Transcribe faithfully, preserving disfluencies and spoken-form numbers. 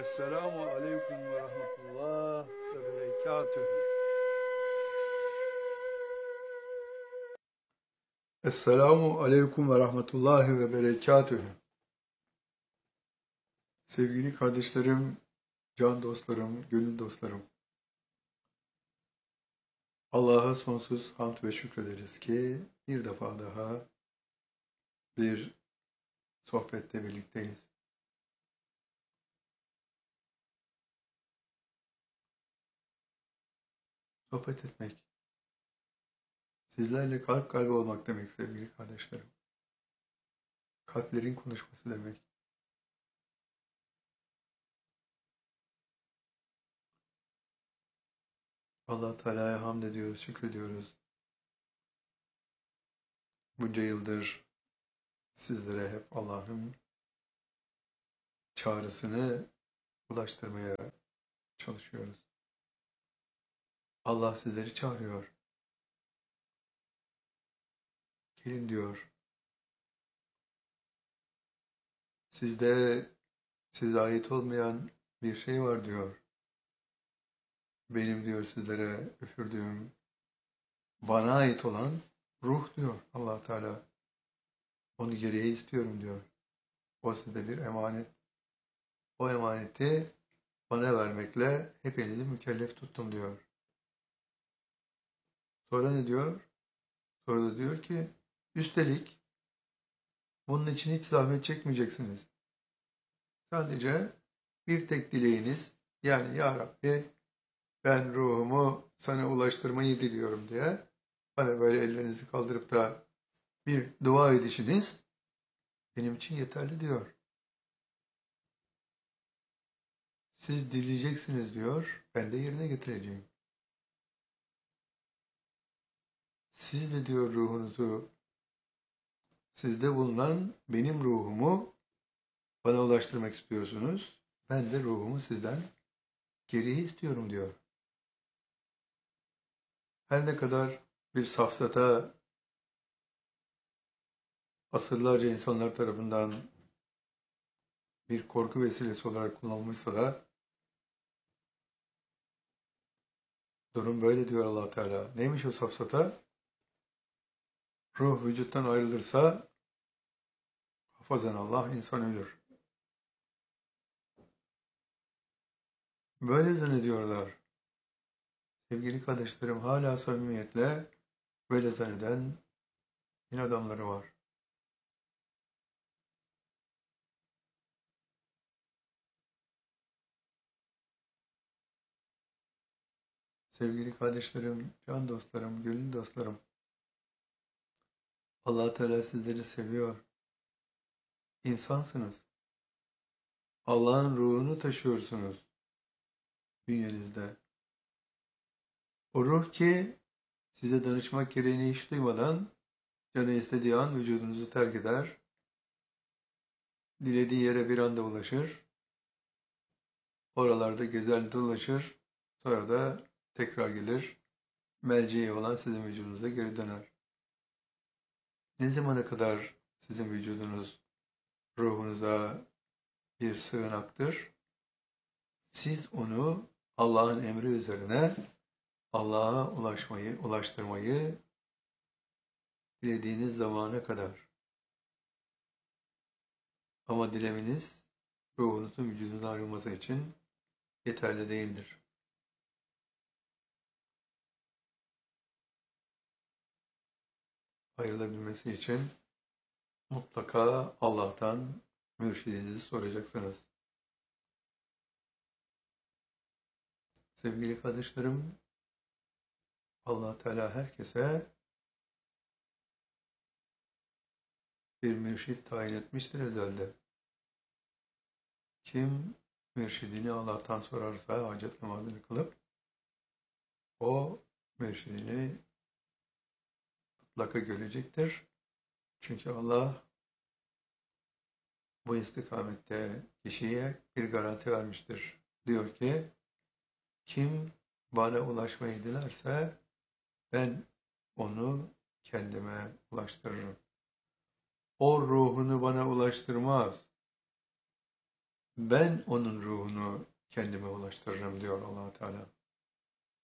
Esselamu Aleyküm ve Rahmetullah ve Berekatühü. Esselamu Aleyküm ve Rahmetullahi ve Berekatühü. Sevgili kardeşlerim, can dostlarım, gönül dostlarım. Allah'a sonsuz hamd ve şükrederiz ki bir defa daha bir sohbette birlikteyiz. Sohbet etmek, sizlerle kalp kalbe olmak demek sevgili kardeşlerim. Kalplerin konuşması demek. Allah Teala'ya hamd ediyoruz, şükrediyoruz. Bunca yıldır sizlere hep Allah'ın çağrısını ulaştırmaya çalışıyoruz. Allah sizleri çağırıyor. Gelin diyor. Sizde size ait olmayan bir şey var diyor. Benim diyor sizlere üfürdüğüm, bana ait olan ruh diyor Allah Teala. Onu geriye istiyorum diyor. O size bir emanet. O emaneti bana vermekle hepinizi mükellef tuttum diyor. Sonra ne diyor? Sonra da diyor ki, üstelik bunun için hiç zahmet çekmeyeceksiniz. Sadece bir tek dileğiniz, yani ya Rabbi ben ruhumu sana ulaştırmayı diliyorum diye bana böyle ellerinizi kaldırıp da bir dua edişiniz benim için yeterli diyor. Siz dileyeceksiniz diyor, ben de yerine getireceğim. Siz de diyor ruhunuzu, sizde bulunan benim ruhumu bana ulaştırmak istiyorsunuz. Ben de ruhumu sizden geriye istiyorum diyor. Her ne kadar bir safsata asırlarca insanlar tarafından bir korku vesilesi olarak kullanılmışsa da durum böyle diyor Allah Teala. Neymiş o safsata? Ruh vücuttan ayrılırsa hafazan Allah insan ölür. Böyle zannediyorlar. Sevgili kardeşlerim, hala samimiyetle böyle zanneden din adamları var. Sevgili kardeşlerim, can dostlarım, gönül dostlarım, Allah Teala sizleri seviyor. İnsansınız. Allah'ın ruhunu taşıyorsunuz bünyenizde. O ruh ki size danışmak gereğini hiç duymadan canı istediği an vücudunuzu terk eder, dilediği yere bir anda ulaşır, oralarda gezer dolaşır, sonra da tekrar gelir, merceği olan sizin vücudunuza geri döner. Ne zamana kadar sizin vücudunuz ruhunuza bir sığınaktır? Siz onu Allah'ın emri üzerine Allah'a ulaşmayı, ulaştırmayı dilediğiniz zamana kadar. Ama dilemeniz ruhunuzun vücudundan ayrılması için yeterli değildir. Ayrılabilmesi için mutlaka Allah'tan mürşidinizi soracaksınız. Sevgili kardeşlerim, Allah Teala herkese bir mürşid tayin etmiştir ezelde. Kim mürşidini Allah'tan sorarsa hacet namazını kılıp o mürşidini mutlaka görecektir. Çünkü Allah bu istikamette kişiye bir garanti vermiştir. Diyor ki, kim bana ulaşmayı dilerse ben onu kendime ulaştırırım. O ruhunu bana ulaştırmaz. Ben onun ruhunu kendime ulaştırırım diyor Allah Teala.